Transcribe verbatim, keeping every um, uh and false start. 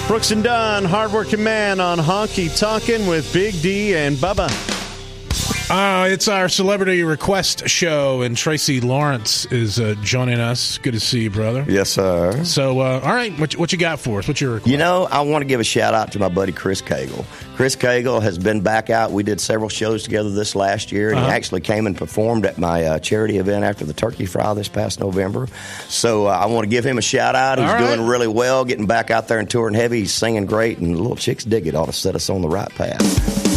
Brooks and Dunn, hardworking man on Honky Tonkin' with Big D and Bubba. Uh, it's our celebrity request show, and Tracy Lawrence is uh, joining us. Good to see you, brother. Yes, sir. So, uh, all right, what, what you got for us? What's your request? You know, I want to give a shout-out to my buddy Chris Cagle. Chris Cagle has been back out. We did several shows together this last year, and uh-huh. he actually came and performed at my uh, charity event after the Turkey Fry this past November. So uh, I want to give him a shout-out. He's all right. doing really well, getting back out there and touring heavy. He's singing great, and Little Chicks Dig It ought to set us on the right path.